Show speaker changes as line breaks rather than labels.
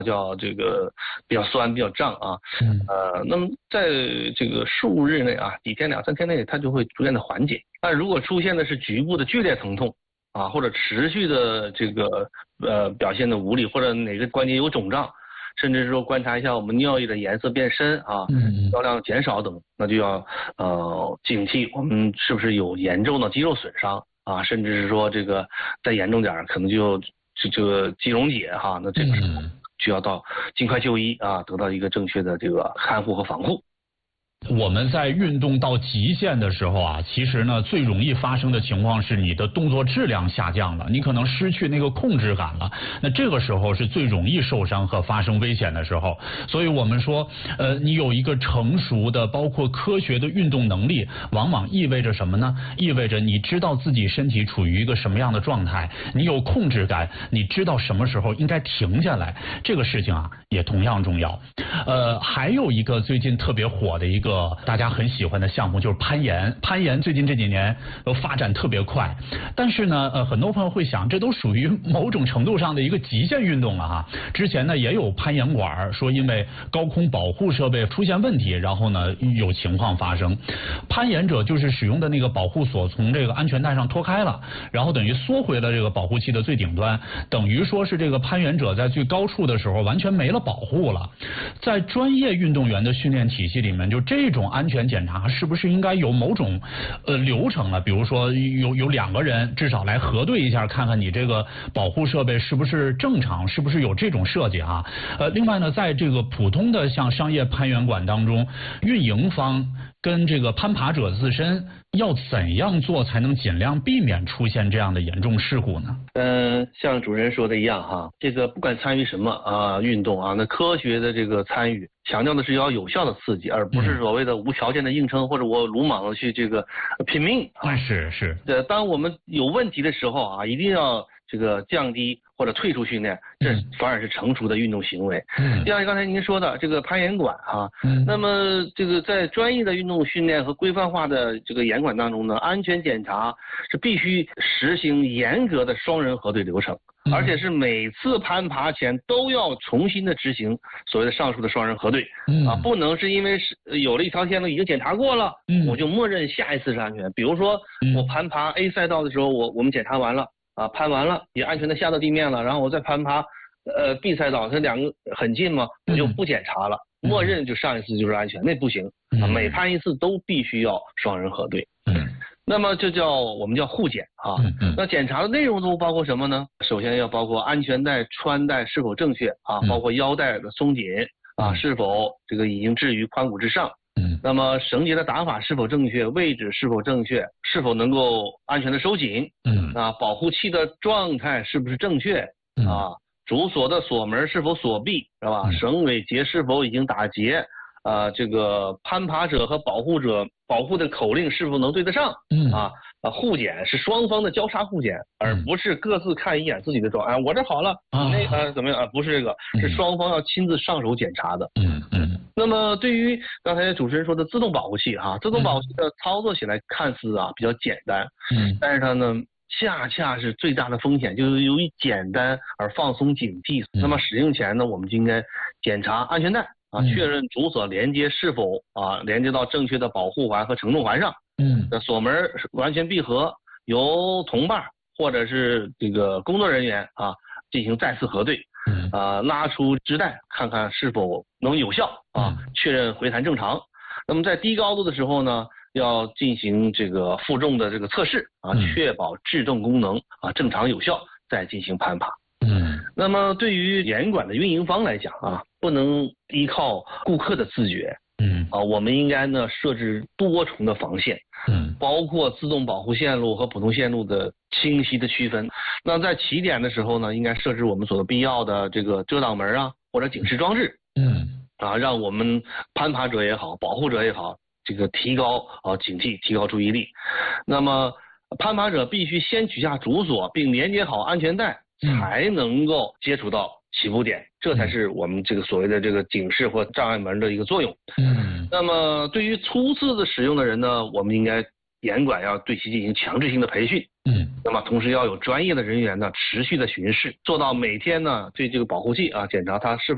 叫这个比较酸、比较胀啊。那么在这个数日内啊，几天2、3天内，它就会逐渐的缓解。但如果出现的是局部的剧烈疼痛啊，或者持续的这个表现的无力，或者哪个关节有肿胀，甚至说观察一下我们尿液的颜色变深啊，尿量减少等，那就要警惕我们是不是有严重的肌肉损伤啊，甚至是说这个再严重点可能就这个肌溶解哈，那这个时候需要尽快就医啊，得到一个正确的这个看护和防护。
我们在运动到极限的时候啊，其实呢最容易发生的情况是你的动作质量下降了，你可能失去那个控制感了。那这个时候是最容易受伤和发生危险的时候。所以我们说，你有一个成熟的包括科学的运动能力，往往意味着什么呢？意味着你知道自己身体处于一个什么样的状态，你有控制感，你知道什么时候应该停下来。这个事情啊也同样重要。还有一个最近特别火的一个大家很喜欢的项目就是攀岩。攀岩最近这几年都发展特别快，但是呢，很多朋友会想，这都属于某种程度上的一个极限运动了哈。之前呢也有攀岩馆说因为高空保护设备出现问题，然后呢有情况发生，攀岩者就是使用的那个保护锁从这个安全带上脱开了，然后等于缩回了这个保护器的最顶端，等于说是这个攀岩者在最高处的时候完全没了保护了。在专业运动员的训练体系里面，就这种安全检查是不是应该有某种流程啊？比如说有2个人至少来核对一下，看看你这个保护设备是不是正常，是不是有这种设计啊？另外呢，在这个普通的像商业攀岩馆当中，运营方跟这个攀爬者自身要怎样做才能尽量避免出现这样的严重事故呢？
像主持人说的一样哈，这个不管参与什么运动啊，那科学的这个参与强调的是要有效的刺激，而不是所谓的无条件的硬撑或者我鲁莽的去这个拼命啊。
是。
当我们有问题的时候啊，一定要这个降低或者退出训练，这反而是成熟的运动行为。就像刚才您说的这个攀岩馆啊，那么这个在专业的运动训练和规范化的这个岩馆当中呢，安全检查是必须实行严格的双人核对流程，而且是每次攀爬前都要重新的执行所谓的上述的双人核对啊，不能是因为有了一条线路已经检查过了，我就默认下一次是安全。比如说我攀爬 A 赛道的时候，我们检查完了啊，攀完了也安全的下到地面了，然后我再攀爬B 赛道，它2个很近嘛，我就不检查了，默认就上一次就是安全，那不行啊，每攀一次都必须要双人核对。那么这我们叫护检啊。那检查的内容都包括什么呢？首先要包括安全带穿戴是否正确啊，包括腰带的松紧啊，是否这个已经置于髋骨之上。那么绳结的打法是否正确，位置是否正确，是否能够安全的收紧。啊，保护器的状态是不是正确啊？主锁的锁门是否锁闭，是吧？绳尾结是否已经打结？这个攀爬者和保护者保护的口令是否能对得上？护检是双方的交叉护检，而不是各自看一眼自己的状态，我这好了，你那怎么样啊？不是这个，是双方要亲自上手检查的。那么对于刚才主持人说的自动保护器哈，自动保护器的操作起来看似比较简单，但是它呢恰恰是最大的风险，就是由于简单而放松警惕。那么使用前呢，我们就应该检查安全带啊，确认主锁连接是否连接到正确的保护环和承重环上。锁门完全闭合，由同伴或者是这个工作人员进行再次核对。拉出织带，看看是否能有效确认回弹正常。那么在低高度的时候呢，要进行这个负重的这个测试确保制动功能正常有效，再进行攀爬。那么对于严管的运营方来讲不能依靠顾客的自觉。我们应该呢设置多重的防线，包括自动保护线路和普通线路的清晰的区分。那在起点的时候呢，应该设置我们所必要的这个遮挡门或者警示装置，让我们攀爬者也好，保护者也好，这个提高警惕，提高注意力。那么攀爬者必须先取下主锁，并连接好安全带，才能够接触到起步点，这才是我们这个所谓的这个警示或障碍门的一个作用。那么对于初次的使用的人呢，我们应该严管要对其进行强制性的培训。那么同时要有专业的人员呢持续的巡视，做到每天呢对这个保护器检查它是否